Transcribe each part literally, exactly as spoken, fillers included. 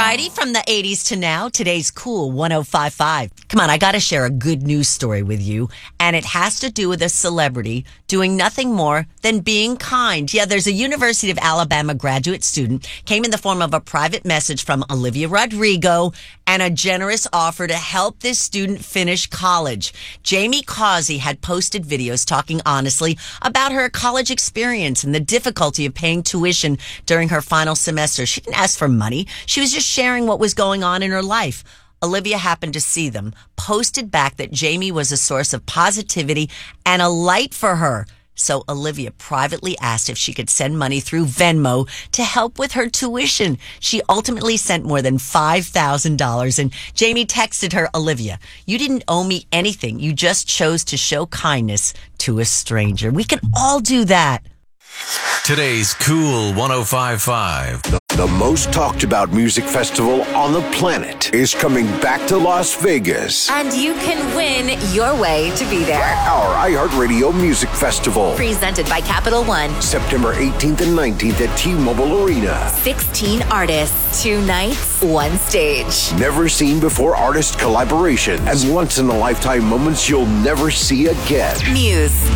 righty, from the eighties to now, today's Cool one oh five point five. Come on, I got to share a good news story with you, and it has to do with a celebrity doing nothing more than being kind. Yeah, there's a University of Alabama graduate student, came in the form of a private message from Olivia Rodrigo and a generous offer to help this student finish college. Jamie Causey had posted videos talking honestly about her college experience and the difficulty of paying tuition during her final semester. She didn't ask for money. She was just sharing what was going on in her life. Olivia happened to see them, posted back that Jamie was a source of positivity and a light for her. So Olivia privately asked if she could send money through Venmo to help with her tuition. She ultimately sent more than five thousand dollars, and Jamie texted her, "Olivia, you didn't owe me anything. You just chose to show kindness to a stranger." We can all do that. Today's Cool one oh five point five. The, the most talked about music festival on the planet is coming back to Las Vegas. And you can win your way to be there. Our iHeartRadio Music Festival. Presented by Capital One. September eighteenth and nineteenth at T-Mobile Arena. sixteen artists, two nights, one stage. Never seen before artist collaboration and once in a lifetime moments you'll never see again. Muse.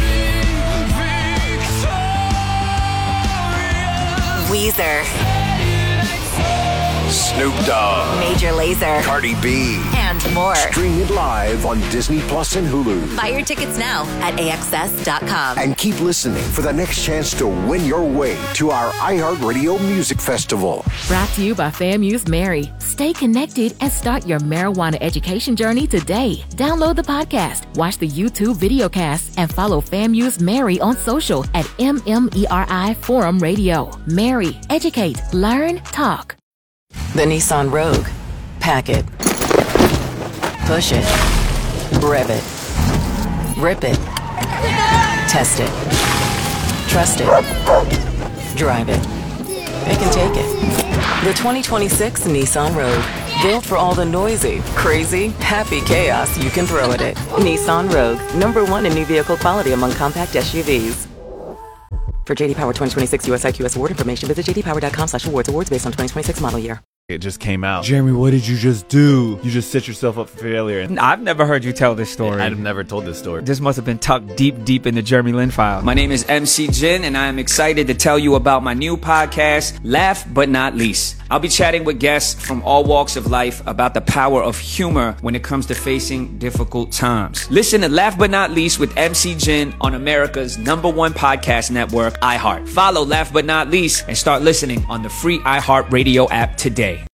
Weezer, Snoop Dogg, Major Lazer, Cardi B, and more. Stream it live on Disney Plus and Hulu. Buy your tickets now at A X S dot com. And keep listening for the next chance to win your way to our iHeartRadio Music Festival. Brought to you by FAMU's Mary. Stay connected and start your marijuana education journey today. Download the podcast, watch the YouTube videocast, and follow FAMU's Mary on social at M M E R I Forum Radio. Mary, educate, learn, talk. The Nissan Rogue. Pack it. Push it. Rev it. Rip it. Test it. Trust it. Drive it. It can take it. The twenty twenty-six Nissan Rogue. Built for all the noisy, crazy, happy chaos you can throw at it. Nissan Rogue. Number one in new vehicle quality among compact S U Vs. For J D Power twenty twenty-six U S I Q S award information, visit j d power dot com slash awards. Awards based on twenty twenty-six model year. It just came out. Jeremy, what did you just do? You just set yourself up for failure. I've never heard you tell this story. I've never told this story. This must have been tucked deep, deep in the Jeremy Lin file. My name is M C Jin, and I am excited to tell you about my new podcast, Laugh But Not Least. I'll be chatting with guests from all walks of life about the power of humor when it comes to facing difficult times. Listen to Laugh But Not Least with M C Jin on America's number one podcast network, iHeart. Follow Laugh But Not Least and start listening on the free iHeartRadio app today.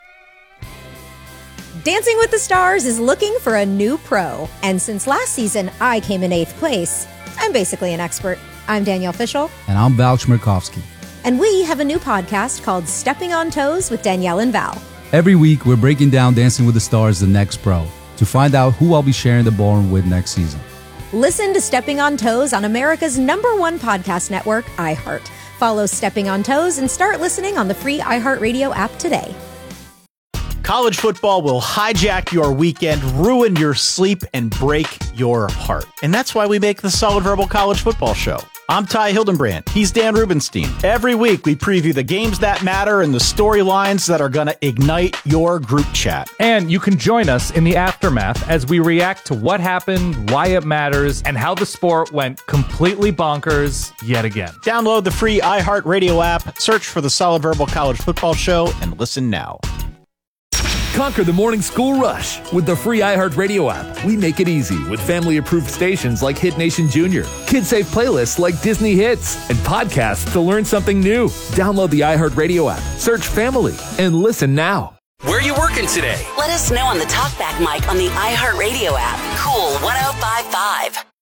Dancing with the Stars is looking for a new pro. And since last season, I came in eighth place. I'm basically an expert. I'm Danielle Fishel. And I'm Val Chmerkovskiy. And we have a new podcast called Stepping on Toes with Danielle and Val. Every week, we're breaking down Dancing with the Stars, the next pro, to find out who I'll be sharing the ballroom with next season. Listen to Stepping on Toes on America's number one podcast network, iHeart. Follow Stepping on Toes and start listening on the free iHeartRadio app today. College football will hijack your weekend, ruin your sleep, and break your heart. And that's why we make the Solid Verbal College Football Show. I'm Ty Hildenbrand. He's Dan Rubenstein. Every week, we preview the games that matter and the storylines that are going to ignite your group chat. And you can join us in the aftermath as we react to what happened, why it matters, and how the sport went completely bonkers yet again. Download the free iHeartRadio app, search for the Solid Verbal College Football Show, and listen now. Conquer the morning school rush with the free iHeartRadio app. We make it easy with family-approved stations like Hit Nation Junior, kid-safe playlists like Disney Hits, and podcasts to learn something new. Download the iHeartRadio app, search Family, and listen now. Where are you working today? Let us know on the talkback mic on the iHeartRadio app. Cool one oh five point five.